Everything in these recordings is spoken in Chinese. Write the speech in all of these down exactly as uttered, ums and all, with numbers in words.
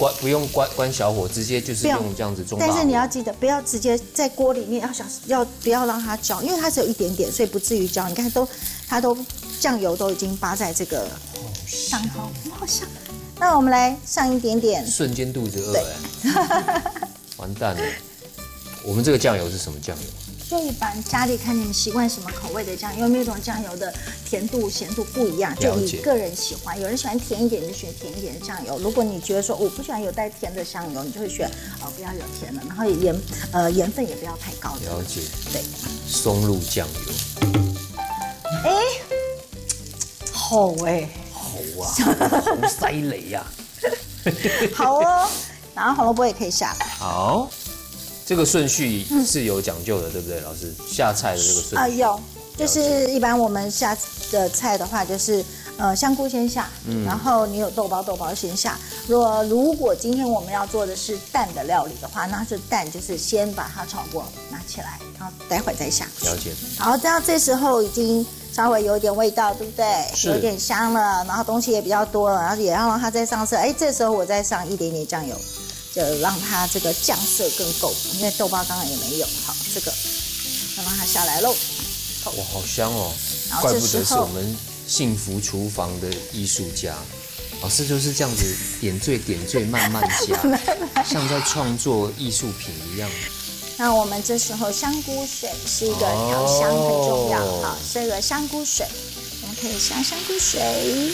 关不用关关小火，直接就是用这样子中大火。 但是你要记得，不要直接在锅里面，要小要不要让它焦，因为它只有一点点，所以不至于焦。你看都它都酱油都已经扒在这个上头，好香。那我们来上一点点， 瞬间肚子饿哎，完蛋了。我们这个酱油是什么酱油？ 就一般家里看你们习惯什么口味的酱油，每种酱油的甜度、咸度不一样，就你个人喜欢。有人喜欢甜一点就选甜一点的酱油。如果你觉得说我不喜欢有带甜的香油，你就会选哦不要有甜的，然后盐呃盐分也不要太高的。 了解。 对， 松露酱油。 哎，好哎， 好啊，好塞雷呀。 好哦，然后红萝卜也可以下。 好。这个顺序是有讲究的，对不对，老师？下菜的这个顺序啊、呃、有，就是一般我们下的菜的话，就是呃香菇先下，嗯、然后你有豆包，豆包先下。如果如果今天我们要做的是蛋的料理的话，那是蛋就是先把它炒过，拿起来，然后待会再下。 了解。 好，这样这时候已经稍微有一点味道，对不对？ 是。 有点香了，然后东西也比较多了，然后也要让它再上色。哎，这时候我再上一点点酱油。就让它这个酱色更够，因为豆包刚刚也没有。好，这个要让它下来喽。 哇，好香哦！怪不得是我们幸福厨房的艺术家。老师就是这样子点缀点缀，慢慢加，像在创作艺术品一样。 那我们这时候香菇水是一个调香很重要。哦、好，这个香菇水，我们可以下香菇水。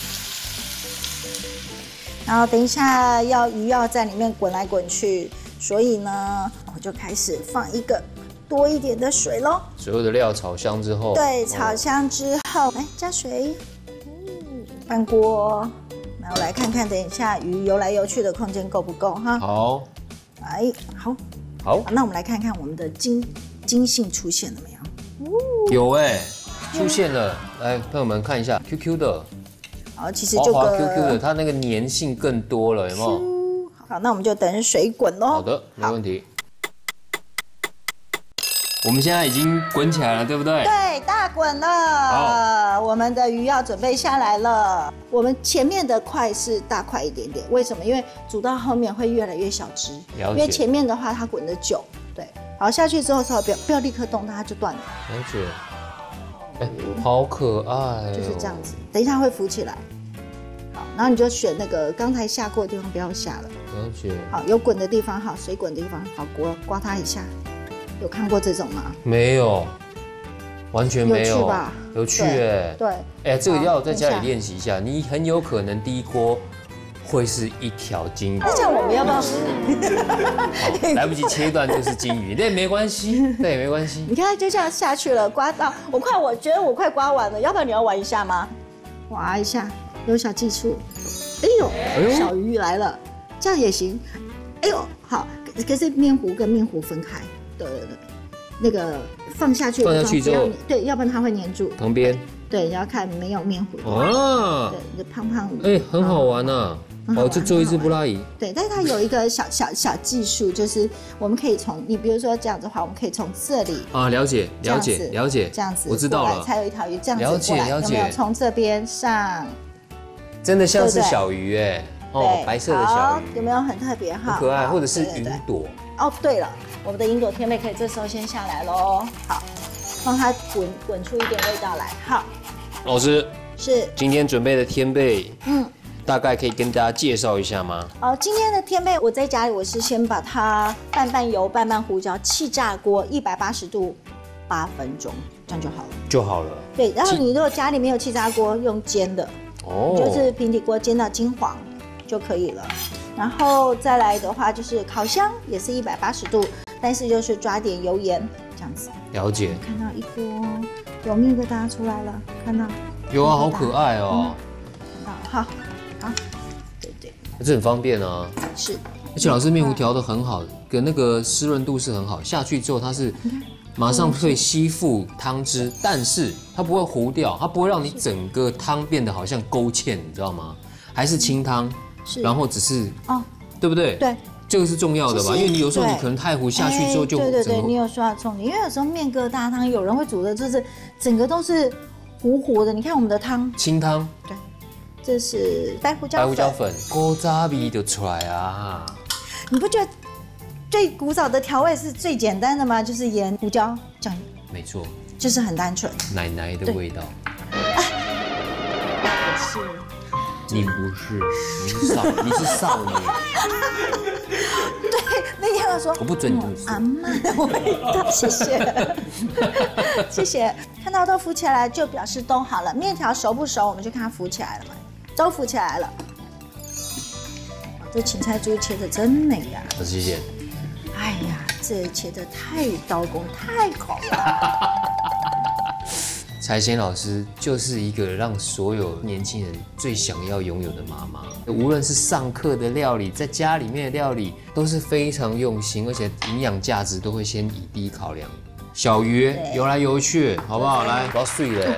然后等一下要鱼要在里面滚来滚去，所以呢，我就开始放一个多一点的水咯。 所有的料炒香之后， 对，炒香之后，来加水，嗯，翻锅。然后来看看，等一下鱼游来游去的空间够不够哈？ 好， 来，好， 好， 那我们来看看我们的金金杏出现了没有？ 哦、有哎，出现了。来，朋友们看一下 Q Q 的。 好，其实就滑滑 Q Q 的，它那个粘性更多了，有没有？ 好，那我们就等水滚咯。 好的，没问题。我们现在已经滚起来了，对不对？ 对，大滚了。好，我们的鱼要准备下来了。我们前面的块是大块一点点，为什么？因为煮到后面会越来越小只。 了解。 因为前面的话它滚得久，对。好，下去之后稍微不要不要立刻动，它就断了。 了解。哎，好可爱、哦， 就是这样子。等一下会浮起来，好，然后你就选那个刚才下过的地方不要下了。 了解。好， 有滚的地方，好，水滚的地方，好，刮刮它一下。有看过这种吗？ 没有，完全没有。 有趣吧？ 有趣哎。 对。 哎，这个要在家里练习一下，你很有可能第一锅会是一条金鱼。 那这样我们要不要？ 好，来不及切断就是金鱼，那没关系，那也没关系。 你看，就这样下去了，刮到我快，我觉得我快刮完了，要不然你要玩一下吗？划一下，有小技术。哎呦，哎呦小鱼来了，这样也行。哎呦，好，可是面糊跟面糊分开。对对对，那个放下去， 放下去之后， 对，要不然它会粘住。 旁边。 对，你要看没有面糊。 啊。 对，你的胖胖的。 哎，很好玩呐。哦，这做一只布拉鱼。 对，但是它有一个小小小技术，就是我们可以从你比如说这样子的话，我们可以从这里啊，了解了解了解， 这样子， 我知道了， 才有一条鱼这样子了解了解， 有没有从这边上？ 真的像是小鱼哎，哦，白色的小鱼， 有没有很特别哈？ 很可爱，或者是云朵。 哦，对了，我们的云朵天贝可以这时候先下来喽，好，让它滚滚出一点味道来，好。 老师是今天准备的天贝，嗯。大概可以跟大家介绍一下吗？ 哦，今天的天贝我在家里，我是先把它拌拌油、拌拌胡椒，气炸锅一百八十度八分钟，这样就好了。 就好了。 对，然后你如果家里没有气炸锅，用煎的，哦，就是平底锅煎到金黄就可以了。然后再来的话就是烤箱，也是一百八十度，但是就是抓点油盐这样子。 了解。 看到一锅有面疙瘩出来了，看到？ 有啊，好可爱哦。 看到，好。好，对对， 这很方便啊。 是， 而且老师面糊调得很好，跟那个湿润度是很好，下去之后它是马上会吸附汤汁，但是它不会糊掉，它不会让你整个汤变得好像勾芡，你知道吗？还是清汤，是，然后只是哦，对不对？ 对， 这个是重要的吧？因为你有时候你可能太糊下去之后就对对对，你有说到重点，因为有时候面疙瘩汤有人会煮的就是整个都是糊糊的，你看我们的汤清汤， 对。 这是白胡椒白粉。 胡椒粉，古早味就出来啊！ 你不觉得最古早的调味是最简单的吗？就是盐、胡椒、酱油， 没错， 就是很单纯。 奶奶的味道。 是， 你不是，你是少，你是少女。 对，那天我说我不准你这么说。 阿嬷的味道，谢谢，谢谢。看到都浮起来，就表示都好了。面条熟不熟，我们就看它浮起来了嘛，都浮起来了。这芹菜猪切的真美呀、啊！ 谢谢。 哎呀，这切的太刀工，太好了。 财贤老师就是一个让所有年轻人最想要拥有的妈妈，无论是上课的料理，在家里面的料理都是非常用心，而且营养价值都会先以第一考量。小鱼游来游去，好不好？来，不要睡了。